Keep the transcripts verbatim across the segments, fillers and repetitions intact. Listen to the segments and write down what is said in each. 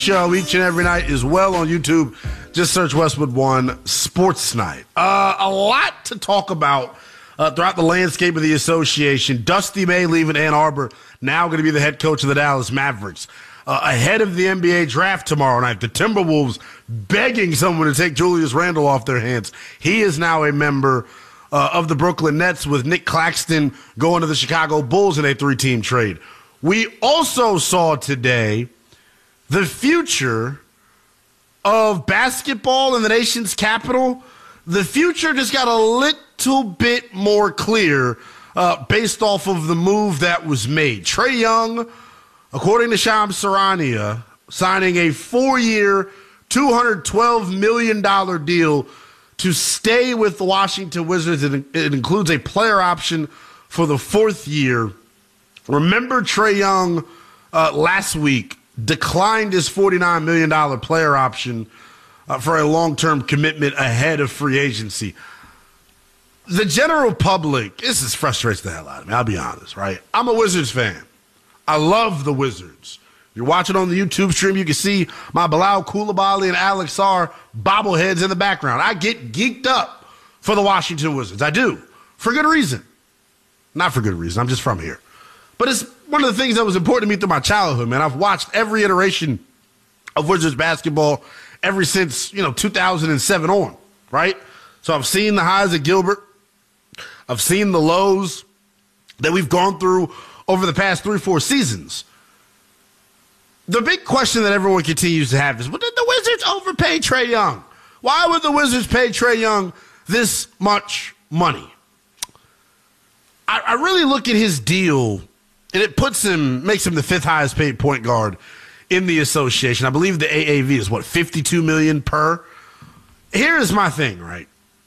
Show each and every night as well on YouTube. Just search Westwood One Sports Night. Uh, a lot to talk about uh, throughout the landscape of the association. Dusty May leaving Ann Arbor, now going to be the head coach of the Dallas Mavericks. Uh, ahead of the N B A draft tomorrow night, the Timberwolves begging someone to take Julius Randle off their hands. He is now a member uh, of the Brooklyn Nets, with Nick Claxton going to the Chicago Bulls in a three-team trade. We also saw today the future of basketball in the nation's capital. The future just got a little bit more clear uh, based off of the move that was made. Trae Young, according to Shams Charania, signing a four-year, two hundred twelve million dollars deal to stay with the Washington Wizards. It, it includes a player option for the fourth year. Remember, Trae Young uh, last week declined his forty-nine million dollars player option uh, for a long-term commitment ahead of free agency. The general public, this is frustrates the hell out of me, I'll be honest, right? I'm a Wizards fan. I love the Wizards. You're watching on the YouTube stream, you can see my Bilal Coulibaly and Alex Sarr bobbleheads in the background. I get geeked up for the Washington Wizards. I do, for good reason. Not for good reason, I'm just from here. But it's one of the things that was important to me through my childhood, man. I've watched every iteration of Wizards basketball ever since, you know, two thousand seven on, right? So I've seen the highs of Gilbert. I've seen the lows that we've gone through over the past three, four seasons. The big question that everyone continues to have is, well, did the Wizards overpay Trae Young? Why would the Wizards pay Trae Young this much money? I, I really look at his deal, and it puts him, makes him the fifth highest paid point guard in the association. I believe the A A V is, what, fifty-two million dollars per? Here is my thing, right?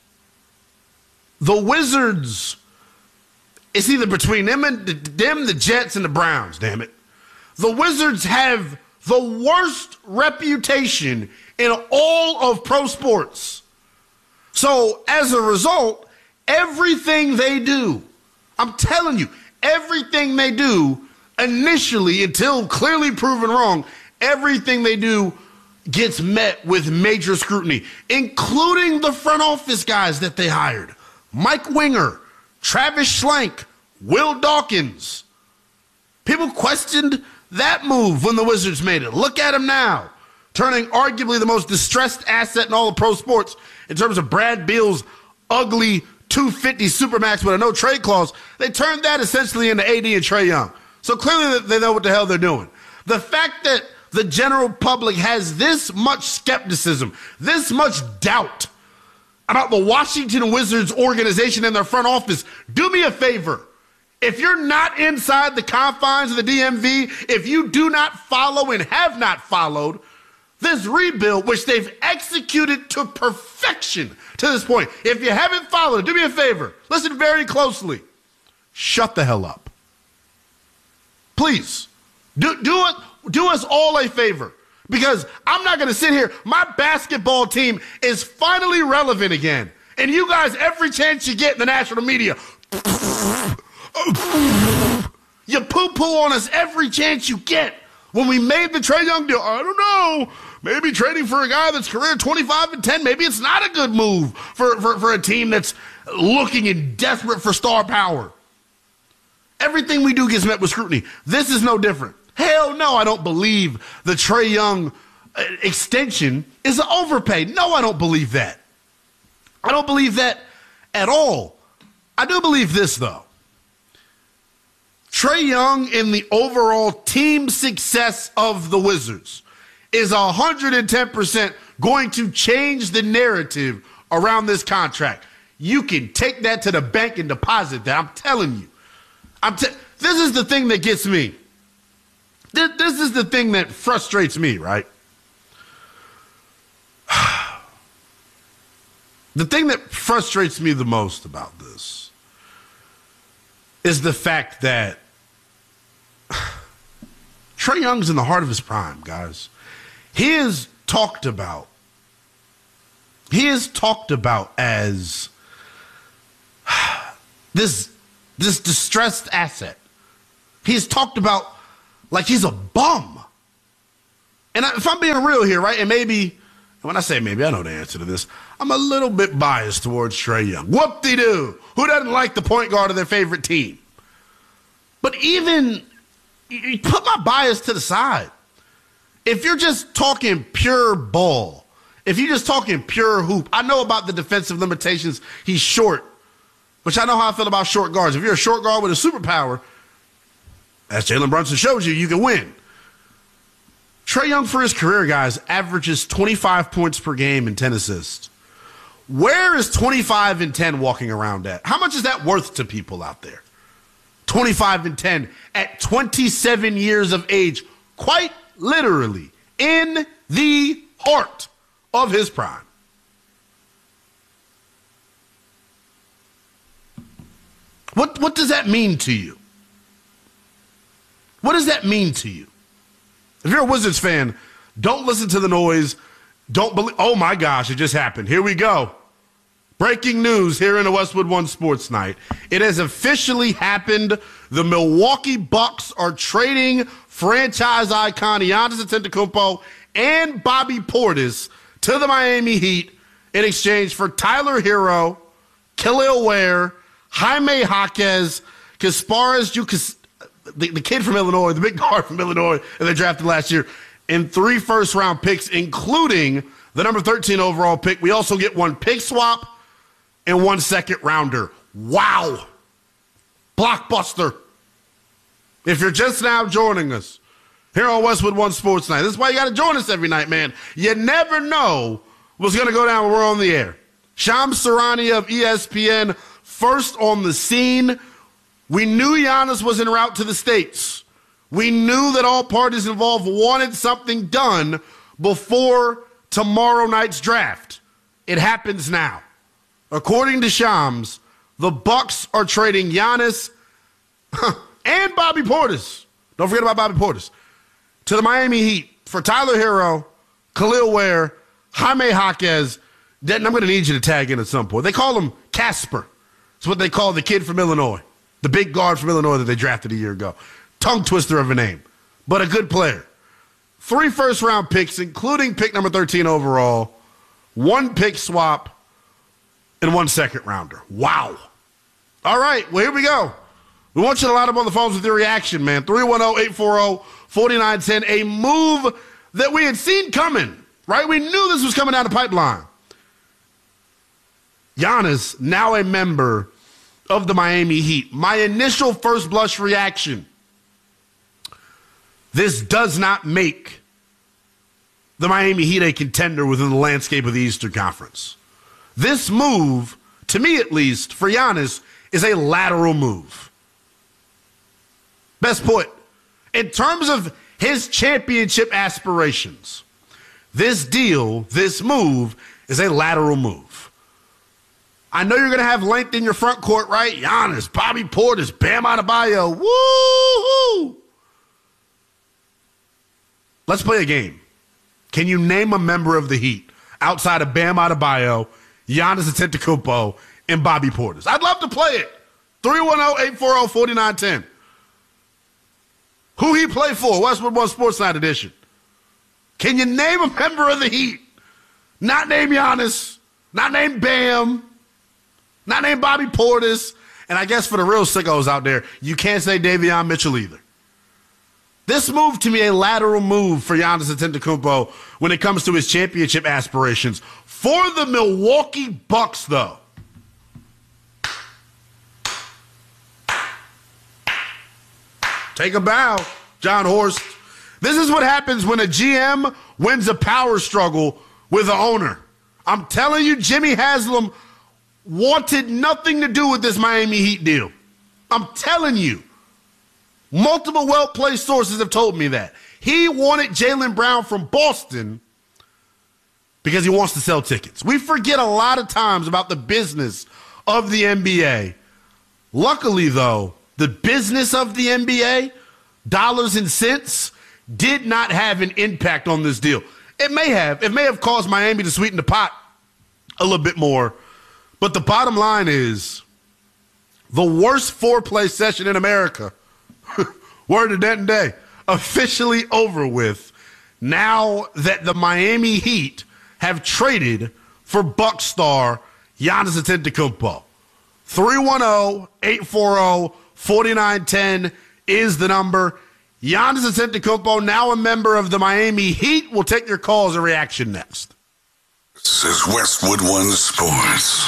The Wizards, it's either between them and the, them, the Jets, and the Browns, damn it. The Wizards have the worst reputation in all of pro sports. So, as a result, everything they do, I'm telling you, everything they do initially, until clearly proven wrong, everything they do gets met with major scrutiny, including the front office guys that they hired. Mike Winger, Travis Schlenk, Will Dawkins. People questioned that move when the Wizards made it. Look at him now, turning arguably the most distressed asset in all of pro sports in terms of Brad Beal's ugly two fifty Supermax with a no trade clause. They turned that essentially into A D and Trae Young. So clearly they know what the hell they're doing. The fact that the general public has this much skepticism, this much doubt about the Washington Wizards organization and their front office, do me a favor. If you're not inside the confines of the D M V, if you do not follow and have not followed this rebuild, which they've executed to perfection to this point, if you haven't followed it, do me a favor. Listen very closely. Shut the hell up. Please. Do, do, it, do us all a favor. Because I'm not going to sit here. My basketball team is finally relevant again. And you guys, every chance you get in the national media, you poo-poo on us every chance you get. When we made the Trae Young deal, I don't know, maybe trading for a guy that's career twenty-five and ten, maybe it's not a good move for, for, for a team that's looking and desperate for star power. Everything we do gets met with scrutiny. This is no different. Hell no, I don't believe the Trae Young extension is an overpay. No, I don't believe that. I don't believe that at all. I do believe this, though. Trae Young in the overall team success of the Wizards is one hundred ten percent going to change the narrative around this contract. You can take that to the bank and deposit that. I'm telling you. I'm te- this is the thing that gets me. This, this is the thing that frustrates me, right? The thing that frustrates me the most about this is the fact that Trae Young's in the heart of his prime, guys. He is talked about. He is talked about as this, this distressed asset. He is talked about like he's a bum. And if I'm being real here, right, and maybe, when I say maybe, I know the answer to this, I'm a little bit biased towards Trae Young. Whoop-de-doo. Who doesn't like the point guard of their favorite team? But even, you put my bias to the side. If you're just talking pure ball, if you're just talking pure hoop, I know about the defensive limitations. He's short, which I know how I feel about short guards. If you're a short guard with a superpower, as Jalen Brunson shows you, you can win. Trae Young, for his career, guys, averages twenty-five points per game and ten assists. Where is twenty-five and ten walking around at? How much is that worth to people out there? twenty-five and ten at twenty-seven years of age, quite literally in the heart of his prime. What, what does that mean to you? What does that mean to you? If you're a Wizards fan, don't listen to the noise. Don't believe. Oh my gosh, it just happened. Here we go. Breaking news here in the Westwood One Sports Night. It has officially happened. The Milwaukee Bucks are trading franchise icon Giannis Antetokounmpo and Bobby Portis to the Miami Heat in exchange for Tyler Hero, Khalil Ware, Jaime Jaquez, Kasparas Jukas, the, the kid from Illinois, the big guard from Illinois that they drafted last year, and three first-round picks, including the number thirteen overall pick. We also get one pick swap and one second-rounder. Wow. Blockbuster. If you're just now joining us here on Westwood One Sports Night, this is why you got to join us every night, man. You never know what's going to go down when we're on the air. Shams Charania of E S P N, first on the scene. We knew Giannis was en route to the States. We knew that all parties involved wanted something done before tomorrow night's draft. It happens now. According to Shams, the Bucks are trading Giannis and Bobby Portis. Don't forget about Bobby Portis. To the Miami Heat for Tyler Hero, Khalil Ware, Jaime Jaquez. Denton, I'm going to need you to tag in at some point. They call him Casper. It's what they call the kid from Illinois, the big guard from Illinois that they drafted a year ago. Tongue twister of a name, but a good player. Three first-round picks, including pick number thirteen overall, one pick swap, and one second-rounder. Wow. All right, well, here we go. We want you to line up on the phones with your reaction, man. three one zero, eight four zero, four nine one zero. A move that we had seen coming, right? We knew this was coming down the pipeline. Giannis, now a member of the Miami Heat. My initial first blush reaction, this does not make the Miami Heat a contender within the landscape of the Eastern Conference. This move, to me at least, for Giannis, is a lateral move. Best put, in terms of his championship aspirations, this deal, this move, is a lateral move. I know you're going to have length in your front court, right? Giannis, Bobby Portis, Bam Adebayo. Woo-hoo! Let's play a game. Can you name a member of the Heat outside of Bam Adebayo, Giannis Antetokounmpo, and Bobby Portis? I'd love to play it. three one zero, eight four zero, four nine one zero. Who he play for? Westwood One Sports Night edition. Can you name a member of the Heat? Not name Giannis. Not name Bam. Not named Bobby Portis. And I guess for the real sickos out there, you can't say Davion Mitchell either. This move, to me, a lateral move for Giannis Antetokounmpo when it comes to his championship aspirations. For the Milwaukee Bucks, though, take a bow, John Horst. This is what happens when a G M wins a power struggle with an owner. I'm telling you, Jimmy Haslam wanted nothing to do with this Miami Heat deal. I'm telling you. Multiple well-placed sources have told me that. He wanted Jaylen Brown from Boston because he wants to sell tickets. We forget a lot of times about the business of the N B A. Luckily, though, the business of the N B A, dollars and cents, did not have an impact on this deal. It may have. It may have caused Miami to sweeten the pot a little bit more. But the bottom line is the worst foreplay session in America, word of Denton Day, officially over with. now that the Miami Heat have traded for Bucks star Giannis Antetokounmpo. three one zero, eight four zero, four nine one zero is the number. Giannis Antetokounmpo, now a member of the Miami Heat. We'll take your calls and reaction next. This is Westwood One Sports.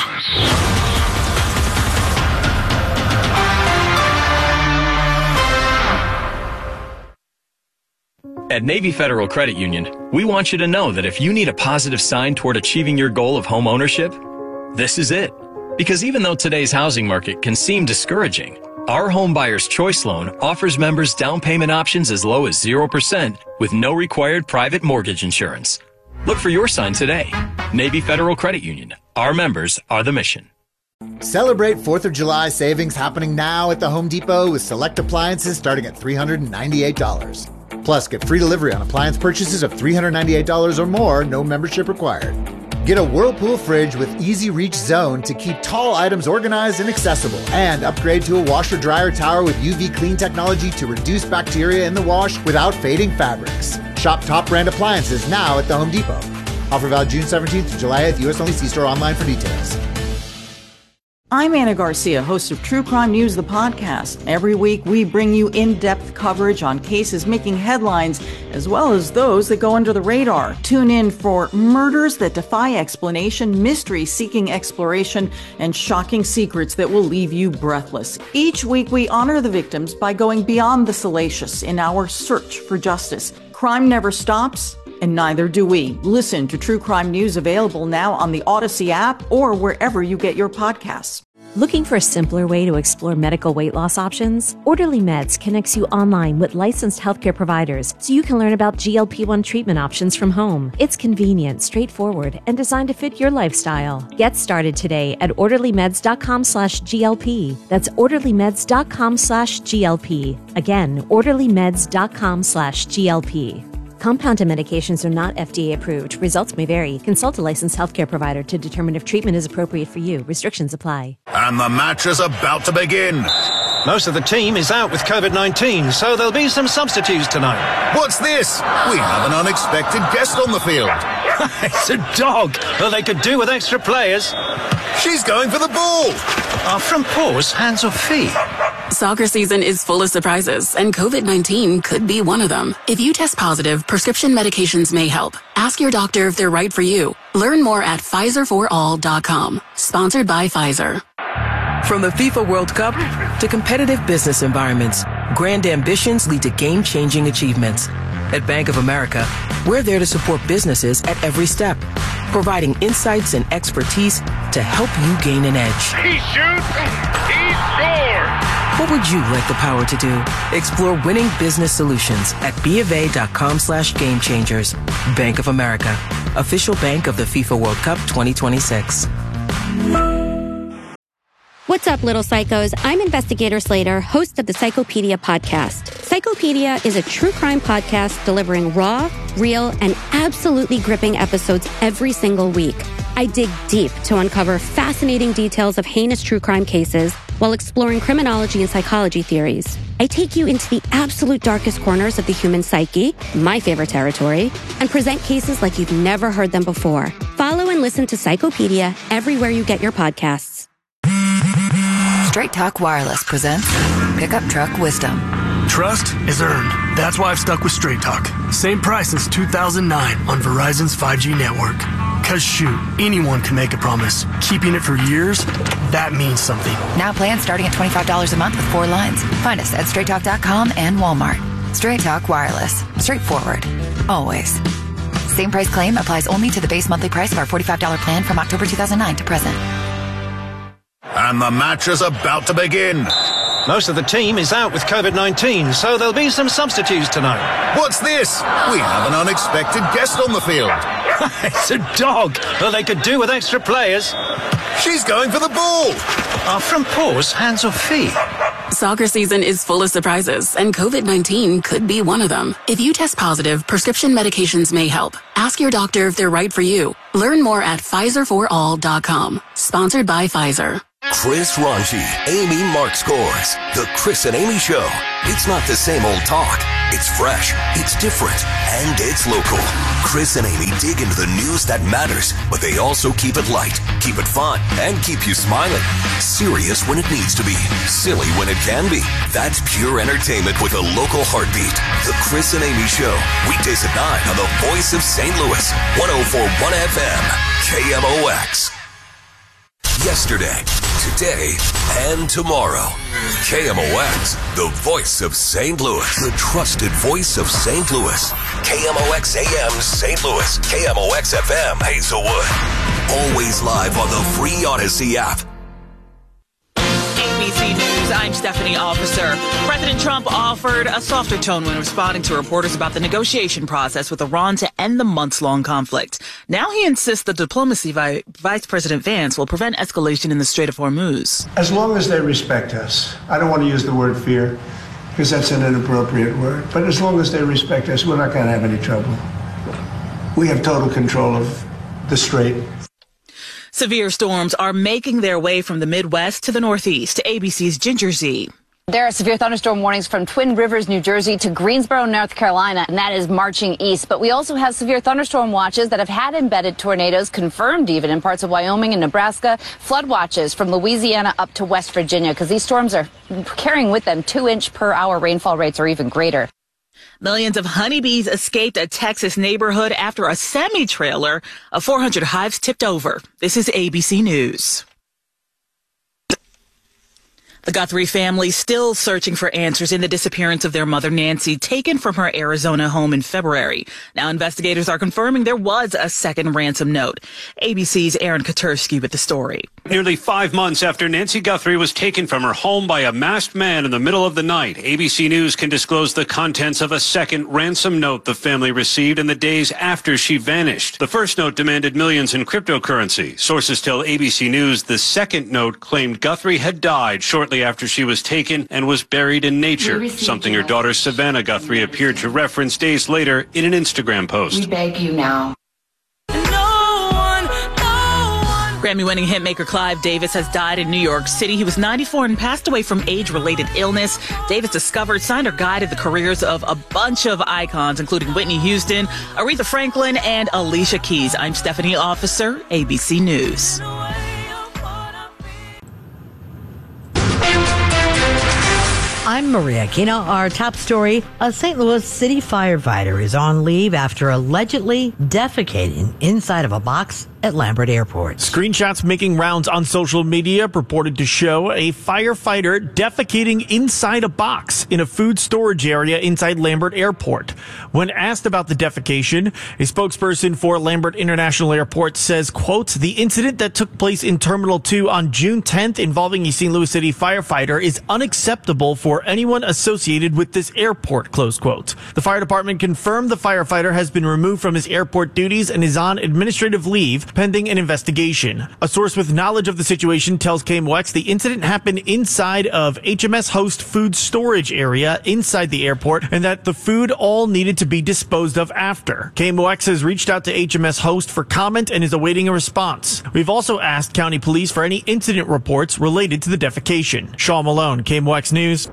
At Navy Federal Credit Union, we want you to know that if you need a positive sign toward achieving your goal of home ownership, this is it. Because even though today's housing market can seem discouraging, our Home Buyer's Choice Loan offers members down payment options as low as zero percent with no required private mortgage insurance. Look for your sign today. Navy Federal Credit Union. Our members are the mission. Celebrate fourth of July savings happening now at the Home Depot with select appliances starting at three hundred ninety-eight dollars. Plus, get free delivery on appliance purchases of three hundred ninety-eight dollars or more, no membership required. Get a Whirlpool fridge with easy reach zone to keep tall items organized and accessible. And upgrade to a washer dryer tower with U V clean technology to reduce bacteria in the wash without fading fabrics. Shop top brand appliances now at the Home Depot. Offer valid June seventeenth to July eighth, U S only. See store online for details. I'm Anna Garcia, host of True Crime News, the podcast. Every week, we bring you in-depth coverage on cases making headlines, as well as those that go under the radar. Tune in for murders that defy explanation, mysteries seeking exploration, and shocking secrets that will leave you breathless. Each week, we honor the victims by going beyond the salacious in our search for justice. Crime never stops, and neither do we. Listen to True Crime News, available now on the Odyssey app or wherever you get your podcasts. Looking for a simpler way to explore medical weight loss options? Orderly Meds connects you online with licensed healthcare providers so you can learn about G L P one treatment options from home. It's convenient, straightforward, and designed to fit your lifestyle. Get started today at orderlymeds.com slash GLP. That's orderlymeds.com slash GLP. Again, orderlymeds.com slash GLP. Compounded medications are not F D A approved. Results may vary. Consult a licensed healthcare provider to determine if treatment is appropriate for you. Restrictions apply. And the match is about to begin. Most of the team is out with COVID nineteen, so there'll be some substitutes tonight. What's this? We have an unexpected guest on the field. It's a dog. Well, they could do with extra players. She's going for the ball. Are front paws hands or feet? Soccer season is full of surprises, and COVID nineteen could be one of them. If you test positive, prescription medications may help. Ask your doctor if they're right for you. Learn more at Pfizer for all dot com. Sponsored by Pfizer. From the FIFA World Cup to competitive business environments, grand ambitions lead to game-changing achievements. At Bank of America, we're there to support businesses at every step, providing insights and expertise to help you gain an edge. He shoots, he scores! What would you like the power to do? Explore winning business solutions at BofA.com slash game changers. Bank of America, official bank of the FIFA World Cup twenty twenty-six. What's up, little psychos? I'm Investigator Slater, host of the Psychopedia podcast. Psychopedia is a true crime podcast delivering raw, real, and absolutely gripping episodes every single week. I dig deep to uncover fascinating details of heinous true crime cases while exploring criminology and psychology theories. I take you into the absolute darkest corners of the human psyche, my favorite territory, and present cases like you've never heard them before. Follow and listen to Psychopedia everywhere you get your podcasts. Straight Talk Wireless presents Pickup Truck Wisdom. Trust is earned. That's why I've stuck with Straight Talk. Same price since two thousand nine on Verizon's five G network. Cause shoot, anyone can make a promise. Keeping it for years, that means something. Now plans starting at twenty-five dollars a month with four lines. Find us at straight talk dot com and Walmart. Straight Talk Wireless. Straightforward. Always. Same price claim applies only to the base monthly price of our forty-five dollars plan from October two thousand nine to present. And the match is about to begin. Most of the team is out with COVID nineteen, so there'll be some substitutes tonight. What's this? We have an unexpected guest on the field. It's a dog. Well, they could do with extra players. She's going for the ball. Are front paws hands or feet? Soccer season is full of surprises, and COVID nineteen could be one of them. If you test positive, prescription medications may help. Ask your doctor if they're right for you. Learn more at Pfizer for all dot com. Sponsored by Pfizer. Chris Ranji, Amy Mark Scores. The Chris and Amy Show. It's not the same old talk. It's fresh, it's different, and it's local. Chris and Amy dig into the news that matters, but they also keep it light, keep it fun, and keep you smiling. Serious when it needs to be, silly when it can be. That's pure entertainment with a local heartbeat. The Chris and Amy Show, weekdays at nine on the Voice of Saint Louis, one oh four point one F M, K M O X. Yesterday, today, and tomorrow. K M O X, the voice of Saint Louis. The trusted voice of Saint Louis. K M O X A M Saint Louis. K M O X F M Hazelwood. Always live on the free Odyssey app. A B C News, I'm Stephanie Officer. President Trump offered a softer tone when responding to reporters about the negotiation process with Iran to end the months-long conflict. Now he insists that diplomacy by Vice President Vance will prevent escalation in the Strait of Hormuz. As long as they respect us. I don't want to use the word fear because that's an inappropriate word. But as long as they respect us, we're not going to have any trouble. We have total control of the Strait. Severe storms are making their way from the Midwest to the Northeast. A B C's Ginger Z. There are severe thunderstorm warnings from Twin Rivers, New Jersey to Greensboro, North Carolina, and that is marching east. But we also have severe thunderstorm watches that have had embedded tornadoes confirmed even in parts of Wyoming and Nebraska. Flood watches from Louisiana up to West Virginia because these storms are carrying with them two inch per hour rainfall rates or even greater. Millions of honeybees escaped a Texas neighborhood after a semi-trailer of four hundred hives tipped over. This is A B C News. The Guthrie family still searching for answers in the disappearance of their mother, Nancy, taken from her Arizona home in February. Now investigators are confirming there was a second ransom note. A B C's Aaron Katursky with the story. Nearly five months after Nancy Guthrie was taken from her home by a masked man in the middle of the night, A B C News can disclose the contents of a second ransom note the family received in the days after she vanished. The first note demanded millions in cryptocurrency. Sources tell A B C News the second note claimed Guthrie had died shortly after she was taken and was buried in nature, something her daughter Savannah Guthrie appeared to reference days later in an Instagram post. We beg you now. Grammy-winning hitmaker Clive Davis has died in New York City. He was ninety-four and passed away from age-related illness. Davis discovered, signed, or guided the careers of a bunch of icons, including Whitney Houston, Aretha Franklin, and Alicia Keys. I'm Stephanie Officer, A B C News. I'm Maria Kina. Our top story, a Saint Louis City firefighter is on leave after allegedly defecating inside of a box at Lambert Airport. Screenshots making rounds on social media purported to show a firefighter defecating inside a box in a food storage area inside Lambert Airport. When asked about the defecation, a spokesperson for Lambert International Airport says, quote, the incident that took place in Terminal two on June tenth involving a Saint Louis City firefighter is unacceptable for anyone associated with this airport, close quote. The fire department confirmed the firefighter has been removed from his airport duties and is on administrative leave pending an investigation. A source with knowledge of the situation tells K M O X the incident happened inside of H M S Host food storage area inside the airport and that the food all needed to be disposed of after. K M O X has reached out to H M S Host for comment and is awaiting a response. We've also asked county police for any incident reports related to the defecation. Shaw Malone, K M O X News.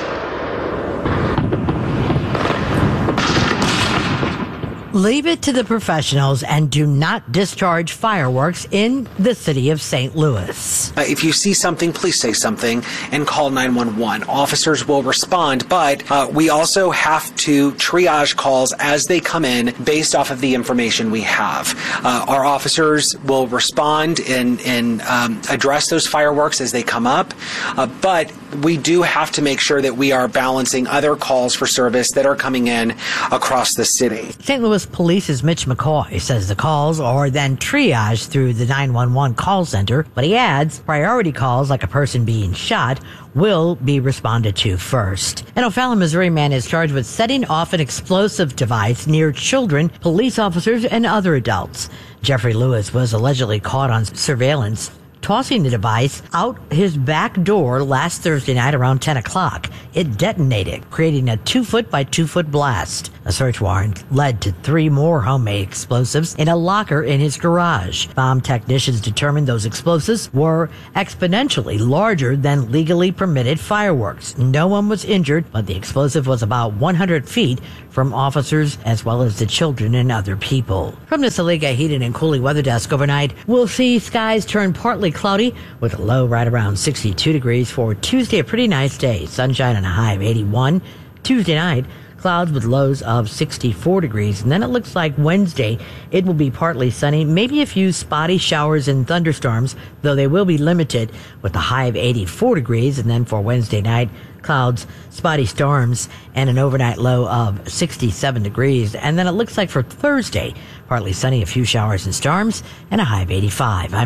Leave it to the professionals and do not discharge fireworks in the city of Saint Louis. Uh, if you see something, please say something and call nine one one. Officers will respond, but uh, we also have to triage calls as they come in based off of the information we have. Uh, our officers will respond and, and um, address those fireworks as they come up, uh, but we do have to make sure that we are balancing other calls for service that are coming in across the city. Saint Louis Police's Mitch McCoy says the calls are then triaged through the nine one one call center, but he adds priority calls like a person being shot will be responded to first. An O'Fallon, Missouri man is charged with setting off an explosive device near children, police officers, and other adults. Jeffrey Lewis was allegedly caught on surveillance tossing the device out his back door last Thursday night around ten o'clock. It detonated, creating a two-foot by two-foot blast. A search warrant led to three more homemade explosives in a locker in his garage. Bomb technicians determined those explosives were exponentially larger than legally permitted fireworks. No one was injured, but the explosive was about one hundred feet from officers as well as the children and other people. From the Saliga Heating and Cooling Weather Desk overnight, we'll see skies turn partly cloudy with a low right around sixty-two degrees for Tuesday, a pretty nice day. Sunshine and a high of eighty-one. Tuesday night, clouds with lows of sixty-four degrees. And then it looks like Wednesday, it will be partly sunny, maybe a few spotty showers and thunderstorms, though they will be limited with a high of eighty-four degrees. And then for Wednesday night, clouds, spotty storms, and an overnight low of sixty-seven degrees. And then it looks like for Thursday, partly sunny, a few showers and storms, and a high of eighty-five. I'm